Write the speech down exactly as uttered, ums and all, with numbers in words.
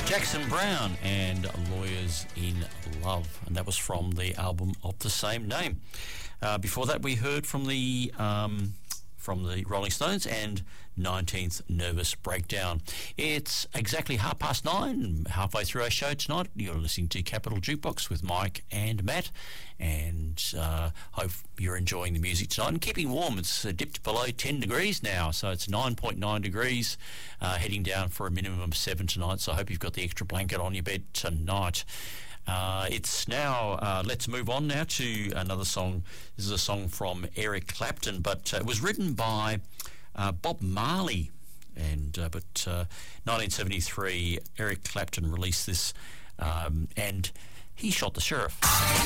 Jackson Browne and Lawyers in Love, and that was from the album of the same name. Uh, before that, we heard from the um, from the Rolling Stones and nineteenth Nervous Breakdown. It's exactly half past nine, halfway through our show tonight. You're listening to Capital Jukebox with Mike and Matt, and uh, hope you're enjoying the music tonight and keeping warm. It's uh, dipped below ten degrees now, so it's nine point nine degrees, uh, heading down for a minimum of seven tonight, so I hope you've got the extra blanket on your bed tonight. Uh, it's now, uh, let's move on now to another song. This is a song from Eric Clapton, but uh, it was written by uh, Bob Marley. And uh, but uh, nineteen seventy-three, Eric Clapton released this, um, and he shot the sheriff.